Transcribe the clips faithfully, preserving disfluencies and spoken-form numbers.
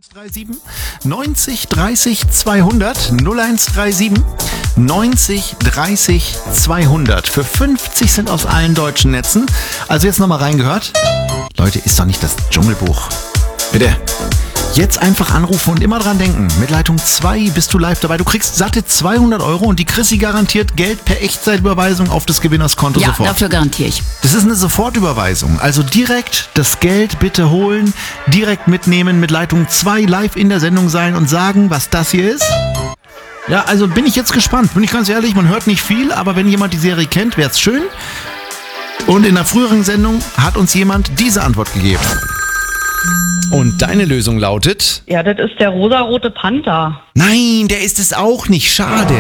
null eins drei sieben neunzig dreißig zweihundert null eins drei sieben neunzig dreißig zweihundert. Für fünfzig sind aus allen deutschen Netzen. Also jetzt nochmal reingehört. Leute, ist doch nicht das Dschungelbuch. Bitte. Jetzt einfach anrufen und immer dran denken. Mit Leitung zwei bist du live dabei. Du kriegst satte zweihundert Euro und die Chrissy garantiert Geld per Echtzeitüberweisung auf das Gewinnerskonto ja, sofort. Ja, dafür garantiere ich. Das ist eine Sofortüberweisung. Also direkt das Geld bitte holen, direkt mitnehmen, mit Leitung zwei live in der Sendung sein und sagen, was das hier ist. Ja, also bin ich jetzt gespannt. Bin ich ganz ehrlich, man hört nicht viel, aber wenn jemand die Serie kennt, wäre es schön. Und in der früheren Sendung hat uns jemand diese Antwort gegeben. Und deine Lösung lautet? Ja, das ist der rosarote Panther. Nein, der ist es auch nicht. Schade.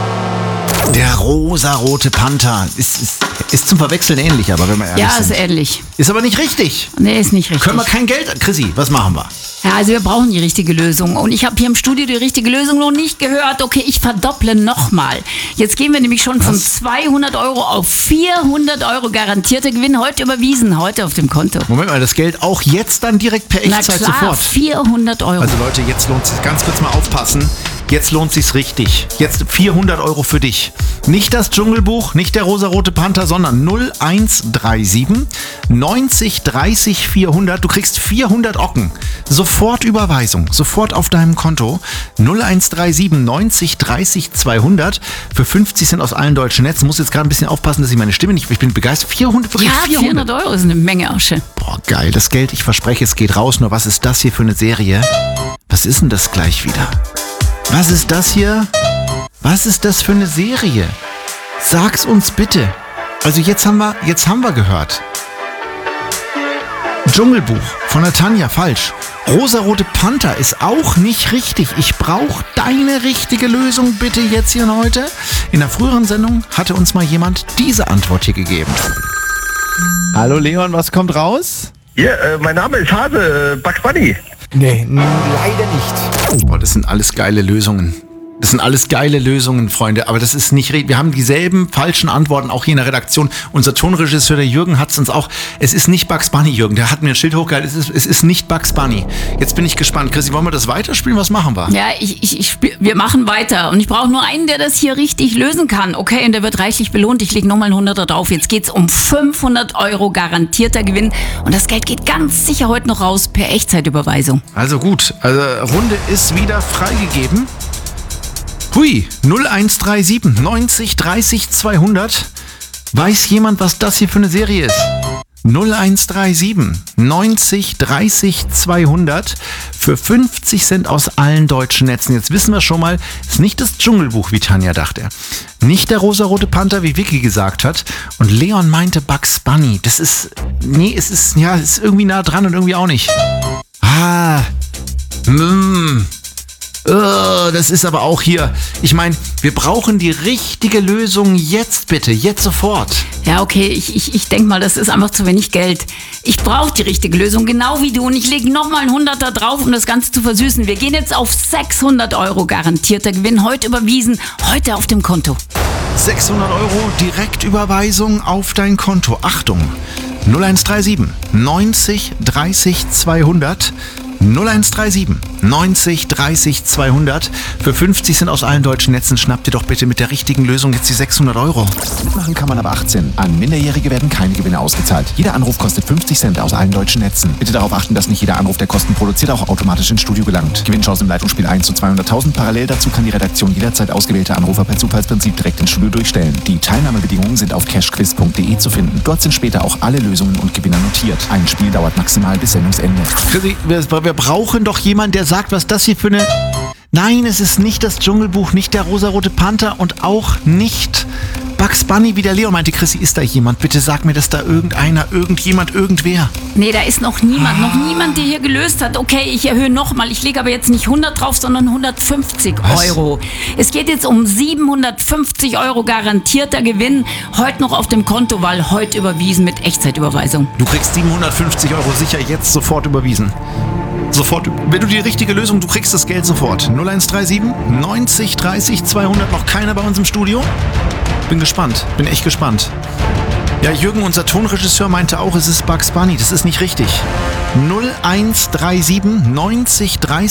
Der rosarote Panther ist, ist, ist zum Verwechseln ähnlich, aber wenn wir ehrlich Ja, sind. ist ähnlich. Ist aber nicht richtig. Nee, ist nicht richtig. Können wir kein Geld... Chrissy, was machen wir? Ja, also wir brauchen die richtige Lösung. Und ich habe hier im Studio die richtige Lösung noch nicht gehört. Okay, ich verdopple nochmal. Jetzt gehen wir nämlich schon Was? von zweihundert Euro auf vierhundert Euro garantierter Gewinn. Heute überwiesen, heute auf dem Konto. Moment mal, das Geld auch jetzt dann direkt per Na Echtzeit klar, sofort. vierhundert Euro. Also Leute, jetzt lohnt es sich. Ganz kurz mal aufpassen. Jetzt lohnt sich's richtig. Jetzt vierhundert Euro für dich. Nicht das Dschungelbuch, nicht der rosarote Panther, sondern null eins drei sieben neunzig dreißig vierhundert. Du kriegst vierhundert Ocken. Sofort Überweisung, sofort auf deinem Konto. null eins drei sieben neunzig dreißig zweihundert. Für fünfzig sind aus allen deutschen Netzen. Muss jetzt gerade ein bisschen aufpassen, dass ich meine Stimme nicht... Ich bin begeistert. vierhundert, wirklich ja, vierhundert. vierhundert Euro ist eine Menge Asche. Boah, geil. Das Geld, ich verspreche, es geht raus. Nur was ist das hier für eine Serie? Was ist denn das gleich wieder? Was ist das hier? Was ist das für eine Serie? Sag's uns bitte. Also jetzt haben wir, jetzt haben wir gehört. Dschungelbuch von der Tanja, falsch. Rosarote Panther ist auch nicht richtig. Ich brauche deine richtige Lösung bitte jetzt hier und heute. In der früheren Sendung hatte uns mal jemand diese Antwort hier gegeben. Hallo Leon, was kommt raus? Ja, äh, mein Name ist Hase, äh, Bugs Bunny. Nee, n- leider nicht. Boah, das sind alles geile Lösungen. Das sind alles geile Lösungen, Freunde, aber das ist nicht... re- Wir haben dieselben falschen Antworten, auch hier in der Redaktion. Unser Tonregisseur, der Jürgen, hat es uns auch... Es ist nicht Bugs Bunny, Jürgen. Der hat mir ein Schild hochgehalten. Es ist, es ist nicht Bugs Bunny. Jetzt bin ich gespannt. Chrissy, wollen wir das weiterspielen? Was machen wir? Ja, ich, ich, ich spiel, wir machen weiter. Und ich brauche nur einen, der das hier richtig lösen kann. Okay, und der wird reichlich belohnt. Ich lege nochmal ein Hunderter drauf. Jetzt geht's um fünfhundert Euro garantierter Gewinn. Und das Geld geht ganz sicher heute noch raus per Echtzeitüberweisung. Also gut, also Runde ist wieder freigegeben. Hui, null eins drei sieben neunzig dreißig zweihundert. Weiß jemand, was das hier für eine Serie ist? null eins drei sieben neunzig dreißig zweihundert. Für fünfzig Cent aus allen deutschen Netzen. Jetzt wissen wir schon mal, es ist nicht das Dschungelbuch, wie Tanja dachte. Nicht der rosarote Panther, wie Vicky gesagt hat. Und Leon meinte Bugs Bunny. Das ist, nee, es ist, ja, es ist irgendwie nah dran und irgendwie auch nicht. Ah, mmm. Oh, das ist aber auch hier. Ich meine, wir brauchen die richtige Lösung jetzt bitte, jetzt sofort. Ja, okay, ich, ich, ich denke mal, das ist einfach zu wenig Geld. Ich brauche die richtige Lösung, genau wie du. Und ich lege nochmal einen Hunderter drauf, um das Ganze zu versüßen. Wir gehen jetzt auf sechshundert Euro garantierter Gewinn. Heute überwiesen, heute auf dem Konto. sechshundert Euro Direktüberweisung auf dein Konto. Achtung, null eins drei sieben neunzig dreißig zweihundert. null eins drei sieben neunzig dreißig zweihundert. Für fünfzig sind aus allen deutschen Netzen. Schnappt ihr doch bitte mit der richtigen Lösung jetzt die sechshundert Euro. Mitmachen kann man ab achtzehn. An Minderjährige werden keine Gewinne ausgezahlt. Jeder Anruf kostet fünfzig Cent aus allen deutschen Netzen. Bitte darauf achten, dass nicht jeder Anruf, der Kosten produziert, auch automatisch ins Studio gelangt. Gewinnchance im Leitungsspiel eins zu zweihunderttausend. Parallel dazu kann die Redaktion jederzeit ausgewählte Anrufer per Zufallsprinzip direkt ins Studio durchstellen. Die Teilnahmebedingungen sind auf cashquiz punkt de zu finden. Dort sind später auch alle Lösungen und Gewinner notiert. Ein Spiel dauert maximal bis Sendungsende. Chrissy, wir, wir brauchen doch jemanden, der sagt, was das hier für eine... Nein, es ist nicht das Dschungelbuch, nicht der rosarote Panther und auch nicht Bugs Bunny, wie der Leon meinte. Chrissy, ist da jemand? Bitte sag mir, dass da irgendeiner, irgendjemand, irgendwer... Nee, da ist noch niemand, noch niemand, der hier gelöst hat. Okay, ich erhöhe nochmal. Ich lege aber jetzt nicht hundert drauf, sondern hundertfünfzig Was? Euro. Es geht jetzt um siebenhundertfünfzig Euro garantierter Gewinn. Heute noch auf dem Konto, weil heute überwiesen mit Echtzeitüberweisung. Du kriegst siebenhundertfünfzig Euro sicher jetzt sofort überwiesen. Sofort, wenn du die richtige Lösung, du kriegst das Geld sofort. null eins drei sieben neunzig dreißig zweihundert, noch keiner bei uns im Studio? Bin gespannt, bin echt gespannt. Ja, Jürgen, unser Tonregisseur, meinte auch, es ist Bugs Bunny. Das ist nicht richtig. null eins drei sieben neunzig dreißig